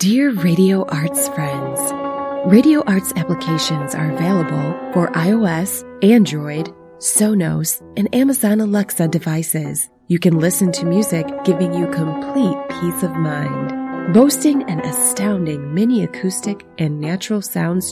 Dear Radio Arts friends, Radio Arts applications are available for iOS, Android, Sonos, and Amazon Alexa devices. You can listen to music giving you complete peace of mind. Boasting an astounding mini acoustic and natural sounds